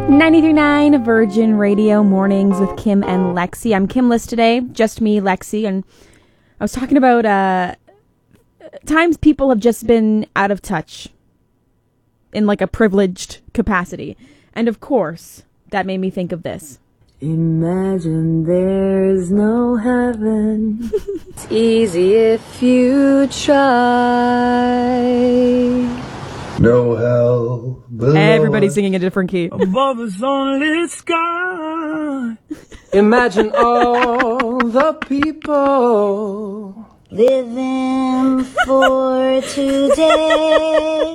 93.9 Virgin Radio Mornings with Kim and Lexi. I'm Kimless today, just me, Lexi, and I was talking about times people have just been out of touch in like a privileged capacity. And of course, that made me think of this. Imagine there's no heaven. It's easy if you try. No hell below. Everybody's singing a different key. Above us only sky. Imagine all the people living for today.